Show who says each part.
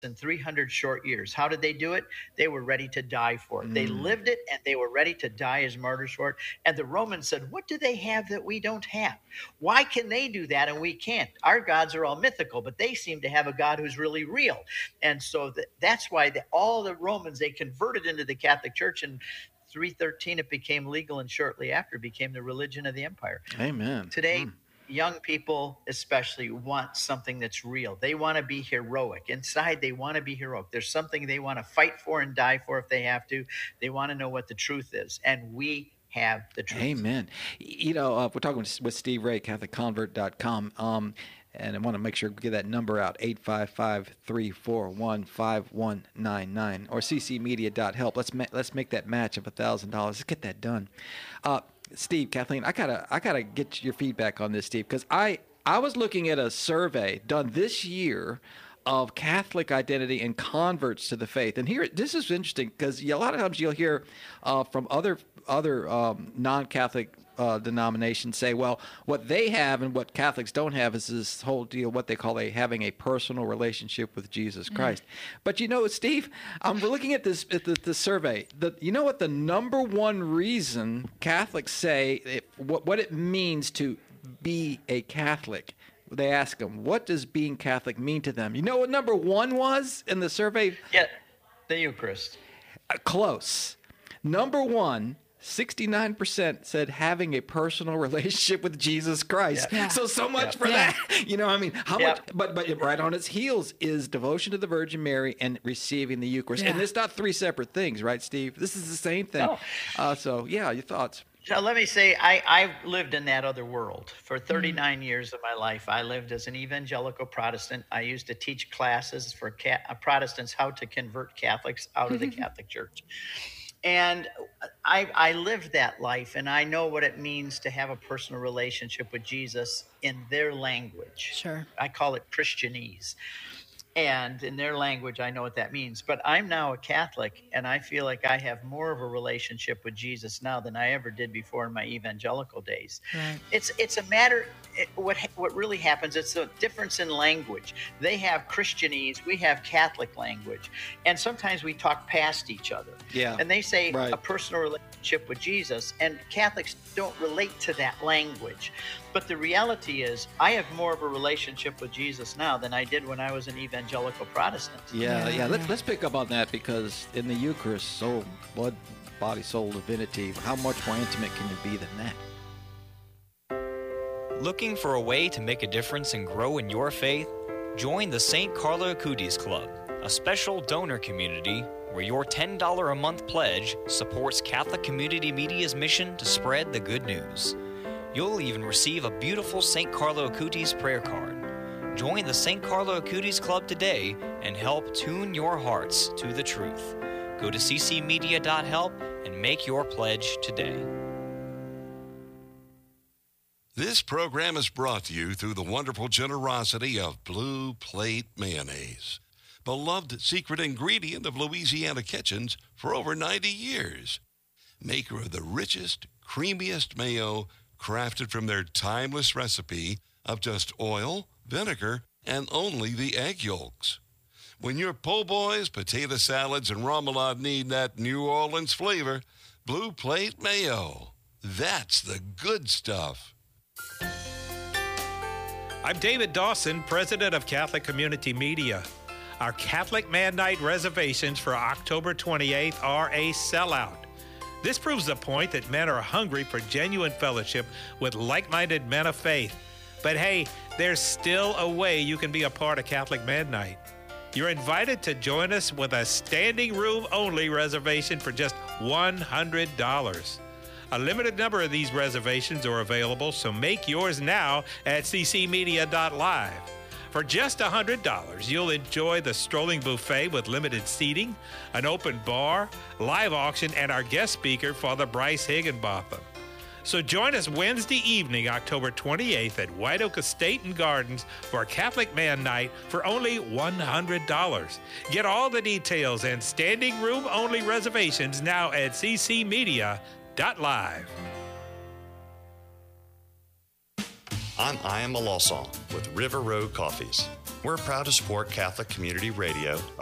Speaker 1: in 300 short years. How did they do it? They were ready to die for it. They lived it, and they were ready to die as martyrs for it. And the Romans said, what do they have that we don't have? Why can they do that and we can't? Our gods are all mythical, but they seem to have a God who's really real. And so that's why all the Romans, they converted into the Catholic Church, and 313 it became legal, and shortly after became the religion of the empire.
Speaker 2: Amen.
Speaker 1: Today, young people especially want something that's real. They want to be heroic. Inside, they want to be heroic. There's something they want to fight for and die for if they have to. They want to know what the truth is, and we have the truth.
Speaker 2: Amen. You know, we're talking with Steve Ray, CatholicConvert.com, and I want to make sure to get that number out, 855-341-5199, or ccmedia.help. Let's make that match of $1,000. Let's get that done. Steve, Kathleen, I gotta get your feedback on this, Steve, because I was looking at a survey done this year of Catholic identity and converts to the faith, and here this is interesting because a lot of times you'll hear from other non-Catholic denominations say, well, what they have and what Catholics don't have is this whole deal, what they call having a personal relationship with Jesus Christ. But you know, Steve, we're looking at this the survey. You know what the number one reason Catholics say what it means to be a Catholic? They ask them, what does being Catholic mean to them? You know what number one was in the survey?
Speaker 1: Yeah, the Eucharist.
Speaker 2: Close. Number one, 69% said having a personal relationship with Jesus Christ. Yeah. So much for that. You know, I mean, how much? But right on its heels is devotion to the Virgin Mary and receiving the Eucharist. And it's not three separate things, right, Steve? This is the same thing. No. So, your thoughts.
Speaker 1: So let me say, I've lived in that other world. For 39 years of my life, I lived as an evangelical Protestant. I used to teach classes for Protestants how to convert Catholics out of the Catholic Church. And I lived that life, and I know what it means to have a personal relationship with Jesus in their language.
Speaker 3: Sure.
Speaker 1: I call it Christianese. And in their language, I know what that means. But I'm now a Catholic, and I feel like I have more of a relationship with Jesus now than I ever did before in my evangelical days.
Speaker 3: Right.
Speaker 1: It's a matter. What really happens? It's a difference in language. They have Christianese, we have Catholic language, and sometimes we talk past each other.
Speaker 2: Yeah.
Speaker 1: And they say a personal relationship with Jesus, and Catholics don't relate to that language. But the reality is, I have more of a relationship with Jesus now than I did when I was an evangelical Protestant.
Speaker 2: Yeah. Let's pick up on that, because in the Eucharist, soul, blood, body, soul, divinity, how much more intimate can it be than that?
Speaker 4: Looking for a way to make a difference and grow in your faith? Join the St. Carlo Acutis Club, a special donor community where your $10 a month pledge supports Catholic Community Media's mission to spread the good news. You'll even receive a beautiful St. Carlo Acutis prayer card. Join the St. Carlo Acutis Club today and help tune your hearts to the truth. Go to ccmedia.help and make your pledge today.
Speaker 5: This program is brought to you through the wonderful generosity of Blue Plate Mayonnaise, beloved secret ingredient of Louisiana kitchens for over 90 years. Maker of the richest, creamiest mayo, crafted from their timeless recipe of just oil, vinegar, and only the egg yolks. When your po' boys, potato salads, and remoulade need that New Orleans flavor, Blue Plate Mayo. That's the good stuff.
Speaker 6: I'm David Dawson, president of Catholic Community Media. Our Catholic Man Night reservations for October 28th are a sellout. This proves the point that men are hungry for genuine fellowship with like-minded men of faith. But hey, there's still a way you can be a part of Catholic Man Night. You're invited to join us with a standing room only reservation for just $100. A limited number of these reservations are available, so make yours now at ccmedia.live. For just $100, you'll enjoy the strolling buffet with limited seating, an open bar, live auction, and our guest speaker, Father Bryce Higginbotham. So join us Wednesday evening, October 28th at White Oak Estate and Gardens for Catholic Man Night for only $100. Get all the details and standing room only reservations now at ccmedia.live.
Speaker 3: I'm Ian Malosson with River Road Coffees. We're proud to support Catholic Community Radio